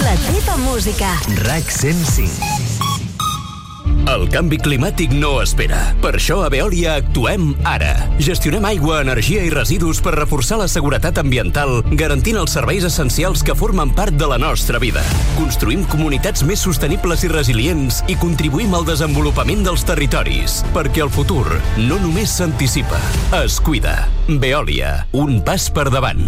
La teva música. RAC 105. El canvi climàtic no espera. Per això a Veolia actuem ara. Gestionem aigua, energia i residus per reforçar la seguretat ambiental, garantint els serveis essencials que formen part de la nostra vida. Construïm comunitats més sostenibles i resilients i contribuïm al desenvolupament dels territoris, perquè el futur no només s'anticipa, es cuida. Veolia, un pas per davant.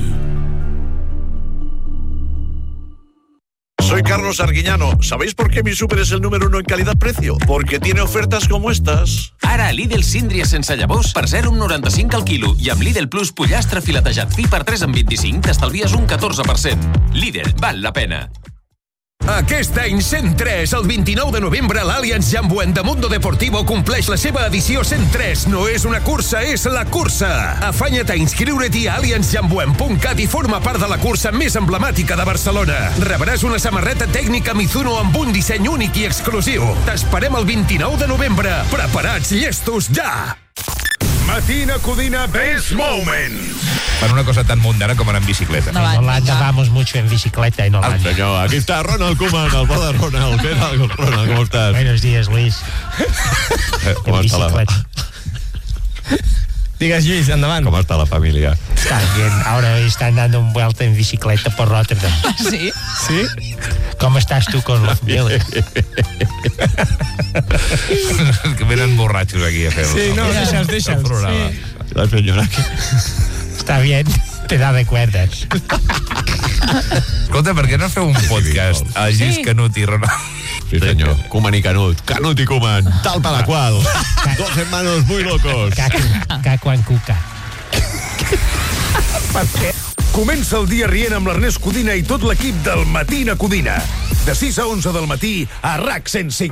Soy Carlos Arguiñano. ¿Sabéis por qué mi súper es el número 1 en calidad-precio? Porque tiene ofertas como estas. Ara a Lidl síndries sense llavors per 0,95 al quilo i amb Lidl Plus pollastre filetejat fi per 3,25 t'estalvies un 14%. Lidl, val la pena. Aquest any 103, el 29 de novembre, l'Allianz Jambuent de Mundo Deportivo compleix la seva edició 103. No és una cursa, és la cursa. Afanya't a inscriure-t'hi a allianzjambuent.cat i forma part de la cursa més emblemàtica de Barcelona. Rebràs una samarreta tècnica Mizuno amb un disseny únic i exclusiu. T'esperem el 29 de novembre. Preparats, llestos, ja! Matina Codina Best Moment. Para una cosa tan mundana como anar en bicicleta. En Holanda vamos mucho en bicicleta en Holanda. Señor, aquí está Ronald Koeman, el padre Ronald. ¿Qué tal, Ronald? ¿Cómo estás? Buenos días, Luis. ¿Cómo está bicicleta. Digues, Lluís, endavant. ¿Cómo está la familia? Está bien. Ahora están dando una vuelta en bicicleta por Rotterdam. ¿Sí? Sí? ¿Cómo estás tú con la familia? Que venen borratxos aquí a fer-ho. Sí, no, deixa'ls. Sí. La señora que... Está bien. Te da de cuerdas. Escolta, per què no feu un podcast a Gis, Canut i Ronald? Sí, señor. Koeman y Canut. Canut y Koeman. Tal para cual. Dos hermanos muy locos. Caco en cuca. Per què? Comença el dia rient amb l'Ernest Codina i tot l'equip del Matina Codina. De 6 a 11 del matí a RAC 105.